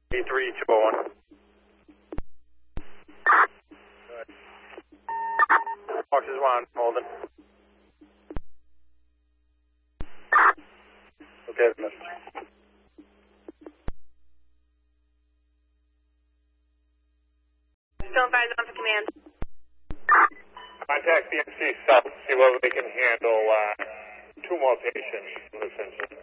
B3201. Boxes 1, holding. Okay, message. Still advised on for command. Contact BMC South, see whether they can handle 2 more patients with a sensor.